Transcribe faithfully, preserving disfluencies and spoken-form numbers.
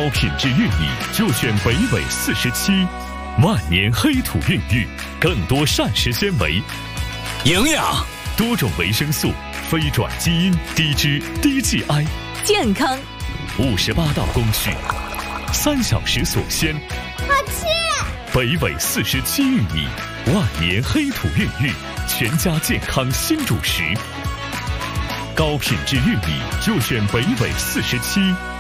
高品质玉米就选北纬四十七，万年黑土孕育，更多膳食纤维、 营养、 多种维生素、非转基因、低脂、低 G I， 健康。 五十八道工序，三小时锁鲜。 好吃！ 北纬四十七玉米，万年黑土孕育，全家健康新主食。高品质玉米就选北纬四十七。